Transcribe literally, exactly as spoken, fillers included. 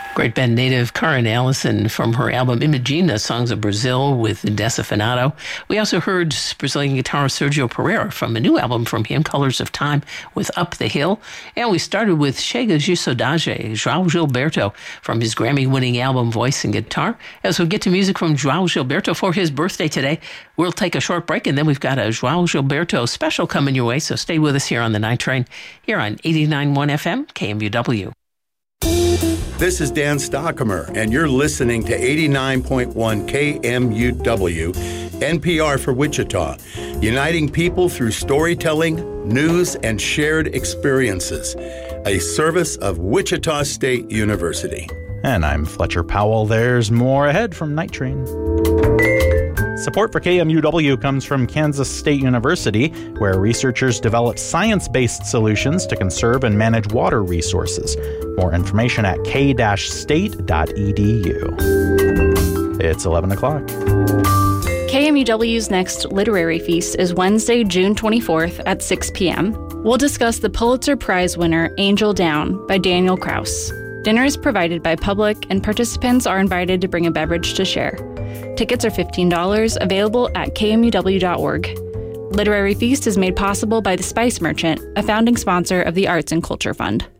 Great band native Karen Allison from her album Imagina, Songs of Brazil with Desafinado. We also heard Brazilian guitarist Sergio Pereira from a new album from him, Colors of Time with Up the Hill. And we started with Chega de Saudade, João Gilberto, from his Grammy-winning album Voice and Guitar. As we get to music from João Gilberto for his birthday today, we'll take a short break, and then we've got a João Gilberto special coming your way, so stay with us here on the Night Train, here on eighty-nine point one F M, K M U W. This is Dan Stockamer, and you're listening to eighty-nine point one K M U W, N P R for Wichita, uniting people through storytelling, news, and shared experiences, a service of Wichita State University. And I'm Fletcher Powell. There's more ahead from Night Train. Support for K M U W comes from Kansas State University, where researchers develop science-based solutions to conserve and manage water resources. More information at k dash state dot e d u. It's eleven o'clock. K M U W's next literary feast is Wednesday, June twenty-fourth at six p.m. We'll discuss the Pulitzer Prize winner Angel Down by Daniel Kraus. Dinner is provided by Public, and participants are invited to bring a beverage to share. Tickets are fifteen dollars, available at k m u w dot org. Literary Feast is made possible by The Spice Merchant, a founding sponsor of the Arts and Culture Fund.